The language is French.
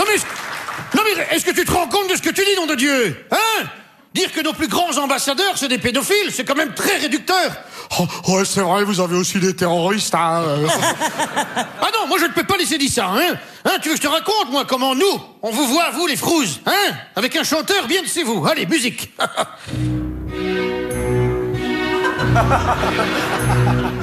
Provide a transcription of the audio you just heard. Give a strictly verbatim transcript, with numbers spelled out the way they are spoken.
mais... Non mais, est-ce que tu te rends compte de ce que tu dis, nom de Dieu? Hein? Dire que nos plus grands ambassadeurs, c'est des pédophiles, c'est quand même très réducteur. Oh, ouais, c'est vrai, vous avez aussi des terroristes, hein. Ah non, moi je ne peux pas laisser dire ça, hein. Hein, tu veux que je te raconte, moi, comment nous, on vous voit, vous, les frouzes, hein? Avec un chanteur bien de chez vous. Allez, musique.